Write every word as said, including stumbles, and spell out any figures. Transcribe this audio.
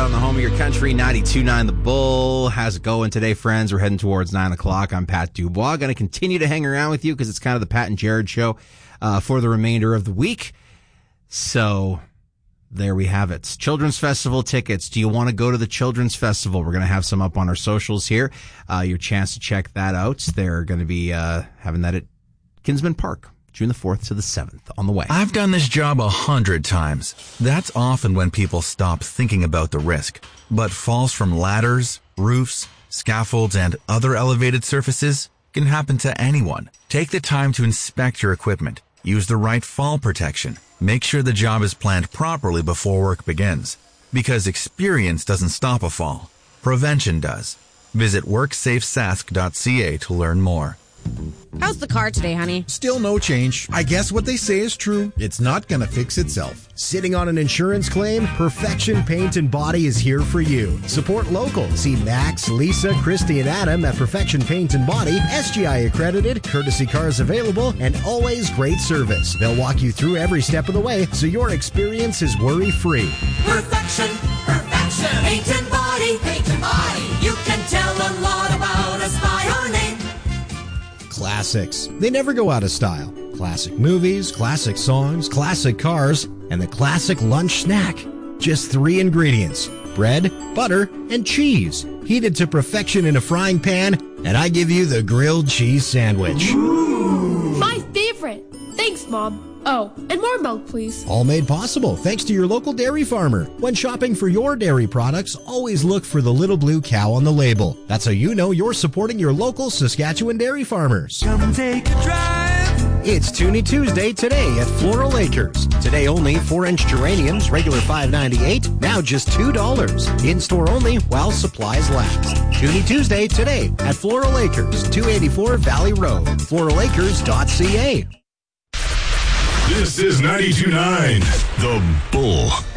on the home of your country, ninety-two point nine The Bull. How's it going today, friends? We're heading towards nine o'clock. I'm Pat Dubois. Going to continue to hang around with you because it's kind of the Pat and Jared show uh, for the remainder of the week. So there we have it. Children's Festival tickets. Do you want to go to the Children's Festival? We're going to have some up on our socials here. Uh, your chance to check that out. They're going to be uh, having that at Kinsman Park, June the fourth to the seventh, on the way. I've done this job a hundred times. That's often when people stop thinking about the risk. But falls from ladders, roofs, scaffolds, and other elevated surfaces can happen to anyone. Take the time to inspect your equipment. Use the right fall protection. Make sure the job is planned properly before work begins. Because experience doesn't stop a fall. Prevention does. Visit work safe sask dot c a to learn more. How's the car today, honey? Still no change. I guess what they say is true. It's not going to fix itself. Sitting on an insurance claim? Perfection Paint and Body is here for you. Support local. See Max, Lisa, Christy, and Adam at Perfection Paint and Body. S G I accredited, courtesy cars available, and always great service. They'll walk you through every step of the way so your experience is worry-free. Perfection, perfection, paint and body, paint and body. You can tell a lot about us by our name. Classics. They never go out of style. Classic movies, classic songs, classic cars, and the classic lunch snack. Just three ingredients: bread, butter, and cheese. Heated to perfection in a frying pan, and I give you the grilled cheese sandwich. Ooh. My favorite. Thanks, Mom. Oh, and more milk, please. All made possible thanks to your local dairy farmer. When shopping for your dairy products, always look for the little blue cow on the label. That's how you know you're supporting your local Saskatchewan dairy farmers. Come take a drive. It's Toonie Tuesday today at Floral Acres. Today only four-inch geraniums, regular five ninety-eight, now just two dollars. In-store only while supplies last. Toonie Tuesday today at Floral Acres, two eighty-four Valley Road, floral acres dot c a. This is ninety-two point nine The Bull.